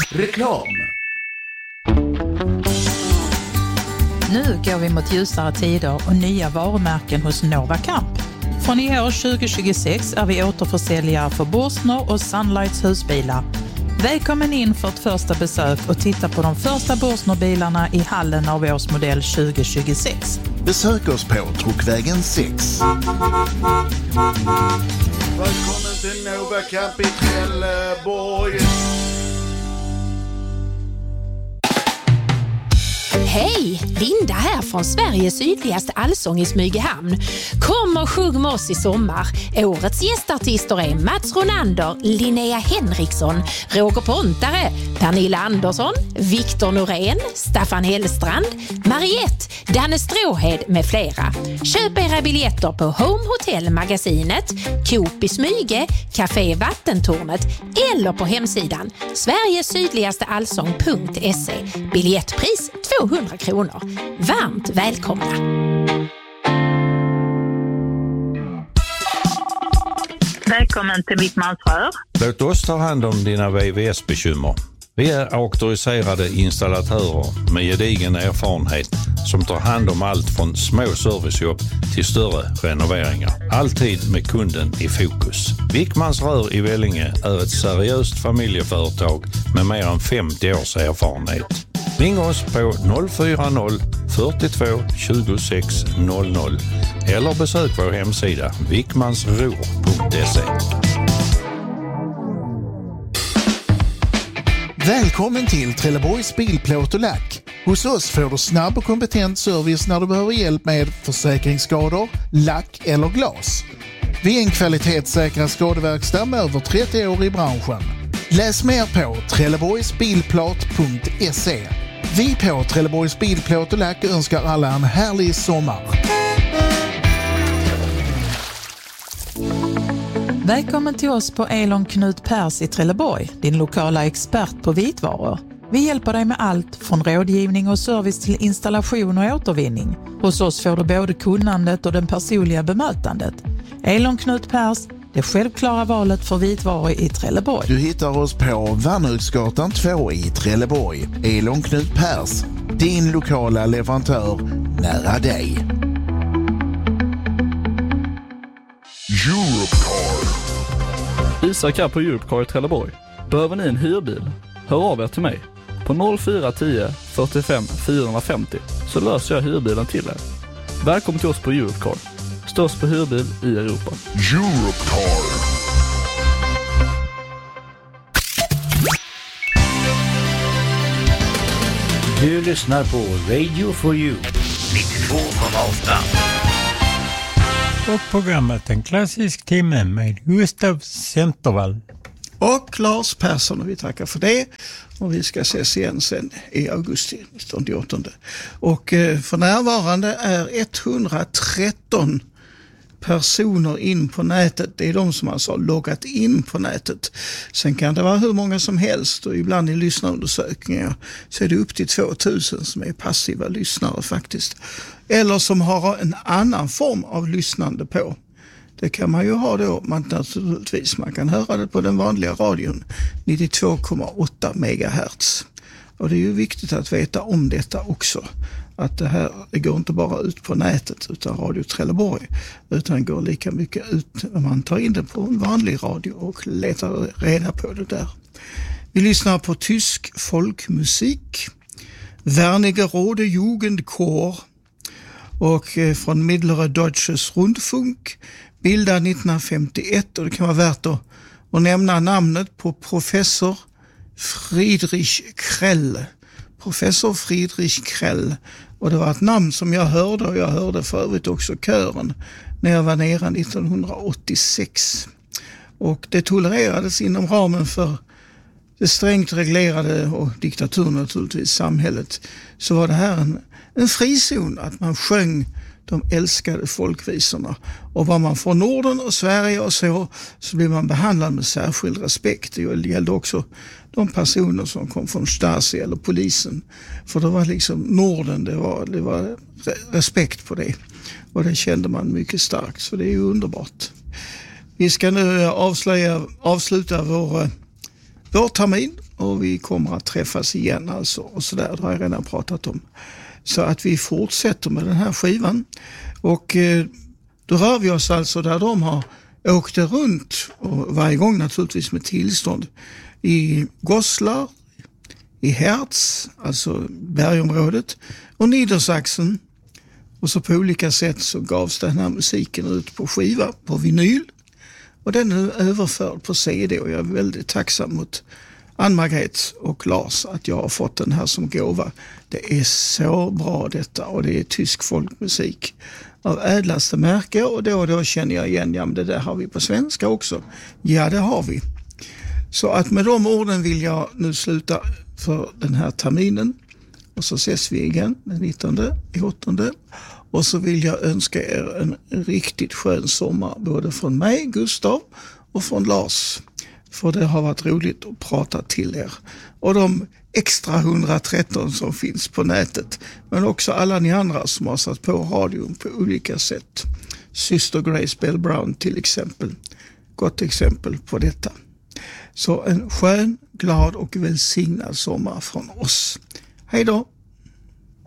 Reklam. Nu går vi mot ljusare tider och nya varumärken hos Nova Camp. Från i år 2026 är vi återförsäljare för Borsner och Sunlights husbilar. Välkommen in för ett första besök och titta på de första Borsner-bilarna i hallen av årsmodell 2026. Besök oss på Truckvägen 6. Välkommen till Nova Camp i Trelleborg. Hej, Linda här från Sveriges sydligaste allsång i Smygehamn. Kom och sjung med oss i sommar. Årets gästartister är Mats Ronander, Linnea Henriksson, Roger Pontare, Pernilla Andersson, Viktor Norén, Staffan Hellstrand, Mariette, Danne Stråhed med flera. Köp era biljetter på Home Hotel Magasinet, Coop i Smyge, Café Vattentornet eller på hemsidan sverigesydligasteallsång.se. Biljettpris 200 kronor. Varmt välkomna! Välkommen till Wickmans rör. Låt oss ta hand om dina VVS-bekymmer. Vi är auktoriserade installatörer med gedigen erfarenhet som tar hand om allt från små servicejobb till större renoveringar. Alltid med kunden i fokus. Wickmans rör i Vellinge är ett seriöst familjeföretag med mer än 50 års erfarenhet. Ring oss på 040 42 26 00 eller besök vår hemsida wickmansror.se. Välkommen till Trelleborgs bilplåt och lack. Hos oss får du snabb och kompetent service när du behöver hjälp med försäkringsskador, lack eller glas. Vi är en kvalitetssäkrad skadeverkstad med över 30 år i branschen. Läs mer på trelleborgsbilplåt.se. Vi på Trelleborgs bilplåt och lack önskar alla en härlig sommar. Välkommen till oss på Elon Knut Pers i Trelleborg, din lokala expert på vitvaror. Vi hjälper dig med allt från rådgivning och service till installation och återvinning. Hos oss får du både kunnandet och den personliga bemötandet. Elon Knut Pers, det självklara valet för vitvaror i Trelleborg. Du hittar oss på Vannhögsgatan 2 i Trelleborg. Elon Knut Pers, din lokala leverantör nära dig. Europcar. Isak här på Europcar i Trelleborg. Behöver ni en hyrbil? Hör av er till mig på 0410 45 450 så löser jag hyrbilen till er. Välkommen till oss på Europcar. Störst på hyrbil i Europa. Europcar. Du lyssnar på Radio for You 92,8. Och programmet En klassisk timme med Gustav Centervall. Och Lars Persson, och vi tackar för det. Och vi ska ses igen sen i augusti 1998. Och för närvarande är 113 personer in på nätet. Det är de som alltså har loggat in på nätet. Sen kan det vara hur många som helst och ibland i lyssnarundersökningar så är det upp till 2000 som är passiva lyssnare faktiskt. Eller som har en annan form av lyssnande på. Det kan man ju ha då, naturligtvis. Man kan höra det på den vanliga radion 92,8 MHz. Och det är ju viktigt att veta om detta också. Att det går inte bara ut på nätet utan Radio Trelleborg, utan det går lika mycket ut när man tar in det på en vanlig radio och letar reda på det där. Vi lyssnar på tysk folkmusik, Wernigerode Jugendchor och från Mittlere Deutsches Rundfunk, bildad 1951, och det kan vara värt att nämna namnet på professor Friedrich Krell. Professor Friedrich Krell. Och det var ett namn som jag hörde, och jag hörde för övrigt också kören när jag var nere 1986. Och det tolererades inom ramen för det strängt reglerade och diktatur naturligtvis samhället. Så var det här en frizon att man sjöng de älskade folkvisorna. Och var man från Norden och Sverige och så blev man behandlad med särskild respekt. Det gällde också de personer som kom från Stasi eller polisen. För det var liksom Norden, det var respekt på det. Och det kände man mycket starkt, så det är ju underbart. Vi ska nu avsluta vår vårtermin och vi kommer att träffas igen alltså, och så där, det har jag redan pratat om. Så att vi fortsätter med den här skivan och då rör vi oss alltså där de har åkt runt, och varje gång naturligtvis med tillstånd, i Goslar, i Herz, alltså bergområdet, och Niedersachsen. Och så på olika sätt så gavs den här musiken ut på skiva, på vinyl. Och den är nu överförd på CD, och jag är väldigt tacksam mot Ann-Margret och Lars att jag har fått den här som gåva. Det är så bra detta, och det är tysk folkmusik av ädlaste märke, och då känner jag igen, ja men det där har vi på svenska också. Ja, det har vi. Så att med de orden vill jag nu sluta för den här terminen, och så ses vi igen den 19/8. Och så vill jag önska er en riktigt skön sommar, både från mig, Gustav, och från Lars. För det har varit roligt att prata till er. Och de extra 113 som finns på nätet. Men också alla ni andra som har satt på radion på olika sätt. Syster Grace Bell Brown till exempel. Gott exempel på detta. Så en skön, glad och välsignad sommar från oss. Hej då!